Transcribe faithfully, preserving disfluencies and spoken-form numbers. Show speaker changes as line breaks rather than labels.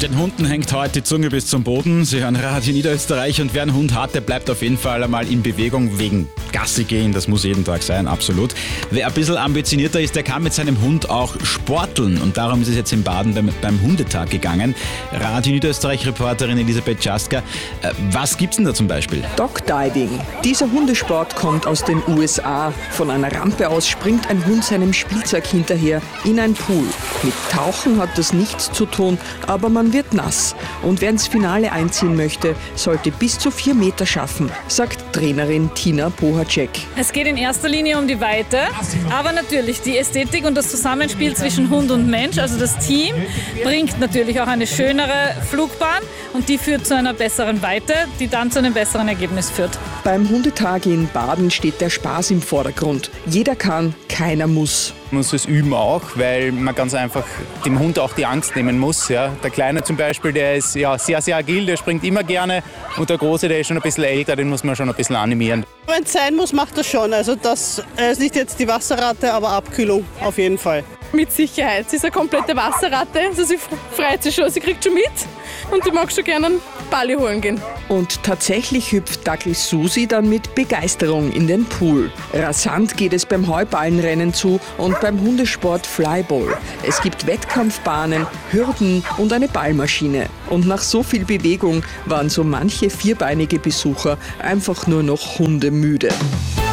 Den Hunden hängt heute die Zunge bis zum Boden. Sie hören Radio Niederösterreich und wer einen Hund hat, der bleibt auf jeden Fall einmal in Bewegung wegen Gassi gehen. Das muss jeden Tag sein, absolut. Wer ein bisschen ambitionierter ist, der kann mit seinem Hund auch sporteln und darum ist es jetzt in Baden beim, beim Hundetag gegangen. Radio Niederösterreich-Reporterin Elisabeth Ciastka, äh, was gibt's denn da zum Beispiel?
Dogdiving. Dieser Hundesport kommt aus den U S A. Von einer Rampe aus springt ein Hund seinem Spielzeug hinterher in ein Pool. Mit Tauchen hat das nichts zu tun, aber man wird nass. Und wer ins Finale einziehen möchte, sollte bis zu vier Meter schaffen, sagt Trainerin Tina Pohacek.
Es geht in erster Linie um die Weite, aber natürlich die Ästhetik und das Zusammenspiel zwischen Hund und Mensch, also das Team, bringt natürlich auch eine schönere Flugbahn und die führt zu einer besseren Weite, die dann zu einem besseren Ergebnis führt.
Beim Hundetag in Baden steht der Spaß im Vordergrund. Jeder kann, keiner muss.
Man muss es üben auch, weil man ganz einfach dem Hund auch die Angst nehmen muss. Ja. Der Kleine zum Beispiel, der ist ja sehr, sehr agil, der springt immer gerne. Und der Große, der ist schon ein bisschen älter, den muss man schon ein bisschen animieren.
Wenn es sein muss, macht das schon. Also das ist nicht jetzt die Wasserratte, aber Abkühlung auf jeden Fall.
Mit Sicherheit. Sie ist eine komplette Wasserratte, also sie freut sich schon, sie kriegt schon mit und die mag schon gerne einen Balli holen gehen.
Und tatsächlich hüpft Dackel Susi dann mit Begeisterung in den Pool. Rasant geht es beim Heuballenrennen zu und beim Hundesport Flyball. Es gibt Wettkampfbahnen, Hürden und eine Ballmaschine. Und nach so viel Bewegung waren so manche vierbeinige Besucher einfach nur noch hundemüde.